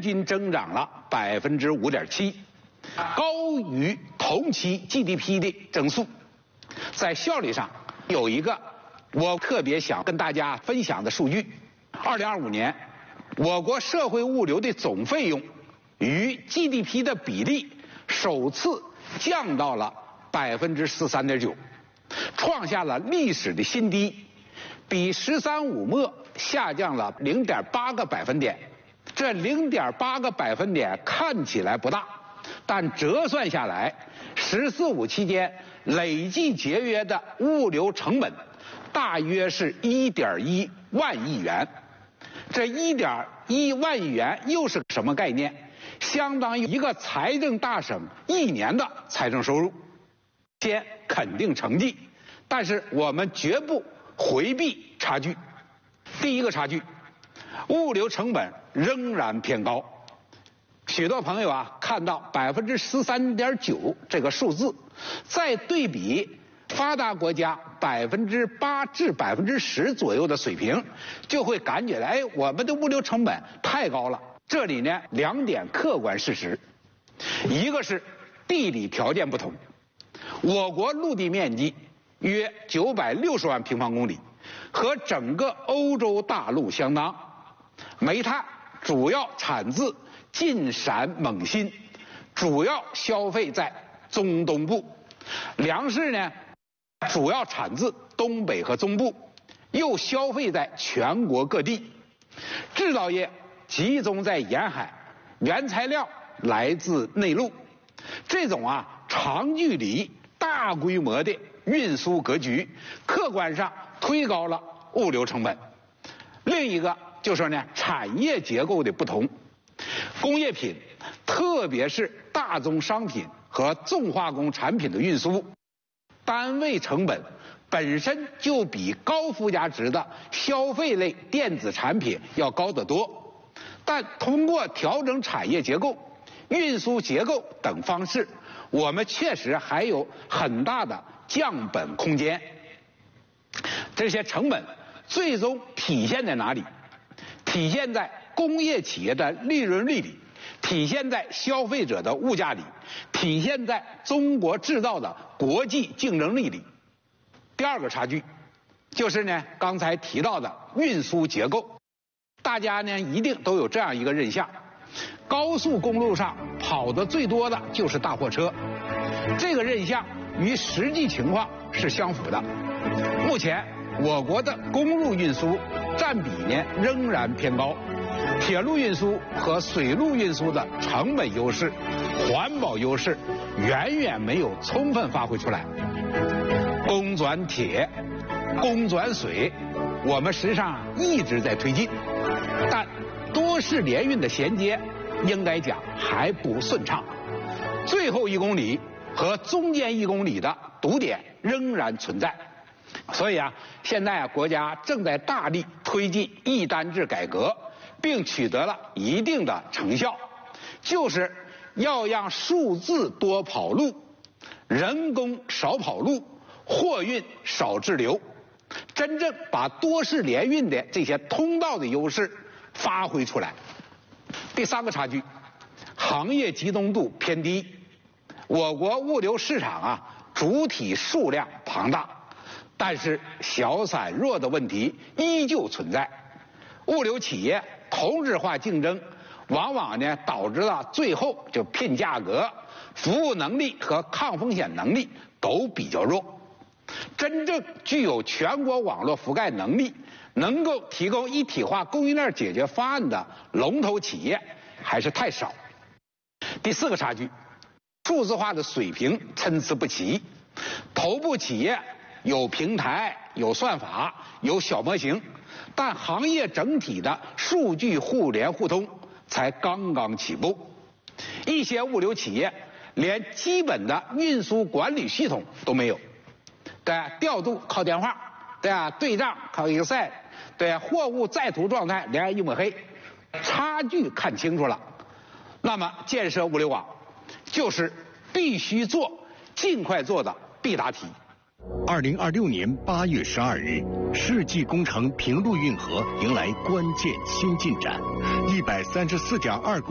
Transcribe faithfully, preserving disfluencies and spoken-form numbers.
年均增长了百分之五点七，高于同期 G D P 的增速。在效率上，有一个我特别想跟大家分享的数据：二零二五年，我国社会物流的总费用与 G D P 的比例首次降到了百分之十三点九，创下了历史的新低，比“十三五”末下降了零点八个百分点。这零点八个百分点看起来不大，但折算下来，“十四五”期间累计节约的物流成本大约是一点一万亿元。这一点一万亿元又是什么概念？相当于一个财政大省一年的财政收入。先肯定成绩，但是我们绝不回避差距。第一个差距，物流成本仍然偏高。许多朋友啊看到百分之十三点九这个数字，再对比发达国家百分之八至百分之十左右的水平，就会感觉哎，我们的物流成本太高了。这里呢，两点客观事实，一个是地理条件不同，我国陆地面积约九百六十万平方公里，和整个欧洲大陆相当。煤炭主要产自晋陕蒙新，主要消费在中东部；粮食呢，主要产自东北和中部，又消费在全国各地。制造业集中在沿海，原材料来自内陆。这种啊长距离、大规模的运输格局，客观上推高了物流成本。另一个就是呢，产业结构的不同。工业品，特别是大宗商品和重化工产品的运输，单位成本本身就比高附加值的消费类电子产品要高得多。但通过调整产业结构、运输结构等方式，我们确实还有很大的降本空间。这些成本最终体现在哪里？体现在工业企业的利润率里，体现在消费者的物价里，体现在中国制造的国际竞争力里。第二个差距，就是呢刚才提到的运输结构。大家呢一定都有这样一个印象，高速公路上跑得最多的就是大货车，这个印象与实际情况是相符的。目前我国的公路运输占比呢仍然偏高，铁路运输和水路运输的成本优势、环保优势远远没有充分发挥出来。公转铁、公转水，我们实际上一直在推进，但多式联运的衔接应该讲还不顺畅，最后一公里和中间一公里的堵点仍然存在。所以啊，现在啊，国家正在大力推进一单制改革，并取得了一定的成效，就是要让数字多跑路，人工少跑路，货运少滞留，真正把多式联运的这些通道的优势发挥出来。第三个差距，行业集中度偏低。我国物流市场啊，主体数量庞大，但是小散弱的问题依旧存在。物流企业同质化竞争，往往呢导致了最后就拼价格，服务能力和抗风险能力都比较弱。真正具有全国网络覆盖能力，能够提供一体化供应链解决方案的龙头企业还是太少。第四个差距，数字化的水平参差不齐。头部企业有平台、有算法、有小模型，但行业整体的数据互联互通才刚刚起步。一些物流企业连基本的运输管理系统都没有，对啊，调度靠电话，对啊，对账靠 Excel， 对啊，货物在途状态连一抹黑，差距看清楚了。那么建设物流网就是必须做、尽快做的必答题。 二零二六年八月十二日，世纪工程平陆运河迎来关键新进展，一百三十四点二公